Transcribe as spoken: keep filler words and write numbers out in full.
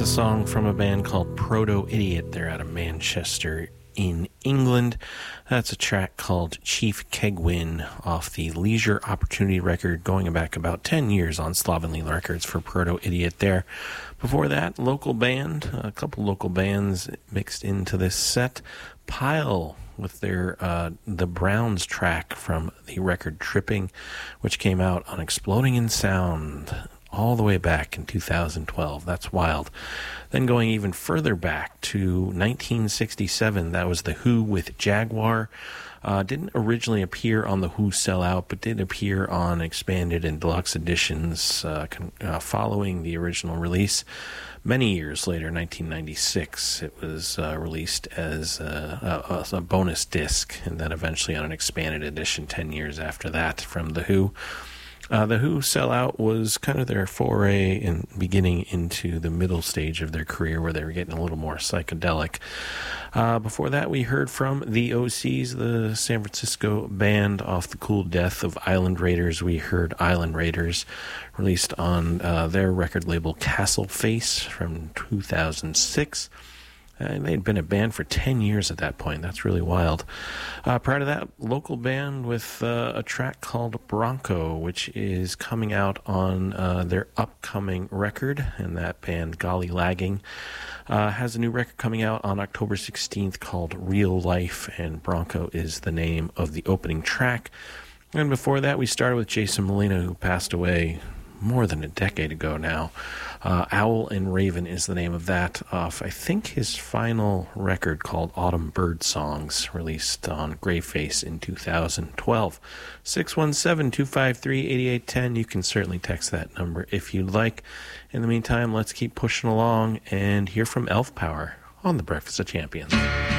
a song from a band called Proto Idiot. They're out of Manchester in England. That's a track called Chief Kegwin off the Leisure Opportunity record, going back about ten years on Slovenly Records for Proto Idiot there. Before that, local band, a couple local bands mixed into this set. Pile with their uh, The Browns track from the record Tripping, which came out on Exploding in Sound all the way back in two thousand twelve. That's wild. Then going even further back to nineteen sixty-seven, that was The Who with Jaguar. Uh, didn't originally appear on The Who Sell Out, but did appear on expanded and deluxe editions uh, con- uh, following the original release. Many years later, nineteen ninety-six, it was uh, released as a, a, a bonus disc, and then eventually on an expanded edition ten years after that from The Who. Uh, the Who Sell Out was kind of their foray in beginning into the middle stage of their career, where they were getting a little more psychedelic. Uh, before that, we heard from the O Cs, the San Francisco band. Off the cool death of Island Raiders, we heard Island Raiders, released on uh, their record label Castle Face from two thousand six. Uh, they had been a band for ten years at that point. That's really wild. Uh, prior to that, local band with uh, a track called Bronco, which is coming out on uh, their upcoming record. And that band, Golly Lagging, uh, has a new record coming out on October sixteenth called Real Life. And Bronco is the name of the opening track. And before that, we started with Jason Molina, who passed away more than a decade ago now. Uh, Owl and Raven is the name of that, off, I think, his final record called Autumn Bird Songs, released on Greyface in two thousand twelve. six one seven, two five three, eight eight one zero. You can certainly text that number if you'd like. In the meantime, let's keep pushing along and hear from Elf Power on The Breakfast of Champions.